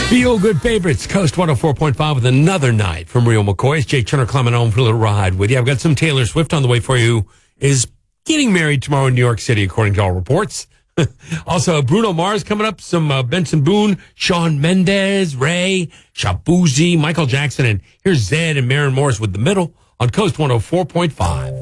Feel Good Favorites, Coast 104.5 with another night from Real McCoy. It's Jay Turner climbing home for a little ride with you. I've got some Taylor Swift on the way for you. Is getting married tomorrow in New York City, according to all reports. Also, Bruno Mars coming up, some Benson Boone, Shawn Mendes, Ray, Shabuzi, Michael Jackson, and here's Zed and Maren Morris with The Middle on Coast 104.5.